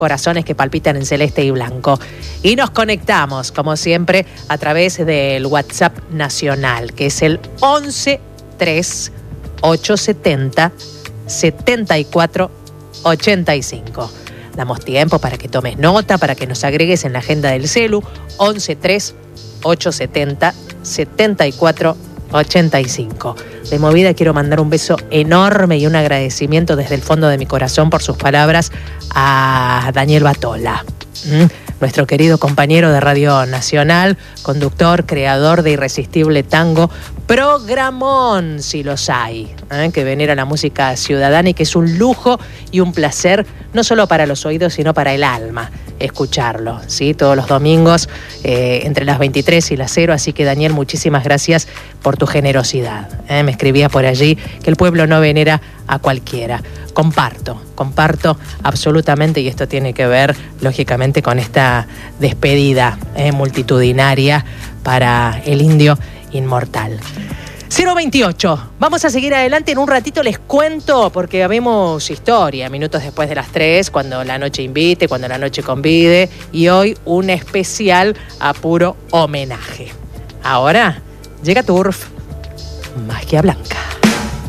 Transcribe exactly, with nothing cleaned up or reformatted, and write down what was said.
corazones que palpitan en celeste y blanco. Y nos conectamos, como siempre, a través del WhatsApp nacional, que es el once tres ochocientos setenta setenta y cuatro ochenta y cinco. Damos tiempo para que tomes nota, para que nos agregues en la agenda del celu, once tres ochocientos setenta setenta y cuatro ochenta y cinco. De movida quiero mandar un beso enorme y un agradecimiento desde el fondo de mi corazón por sus palabras a Daniel Batola, ¿Mm? nuestro querido compañero de Radio Nacional, conductor, creador de Irresistible Tango, programón si los hay, ¿eh? que venera la música ciudadana y que es un lujo y un placer, no solo para los oídos, sino para el alma, escucharlo, ¿sí? Todos los domingos eh, entre las veintitrés y las cero, así que Daniel, muchísimas gracias por tu generosidad. ¿eh? Me escribía por allí que el pueblo no venera a cualquiera. Comparto, comparto absolutamente, y esto tiene que ver, lógicamente, con esta despedida eh, multitudinaria para el indio inmortal. cero veintiocho, vamos a seguir adelante. En un ratito les cuento, porque habemos historia, minutos después de las tres, cuando la noche invite, cuando la noche convide, y hoy un especial a puro homenaje. Ahora llega Turf, Magia Blanca.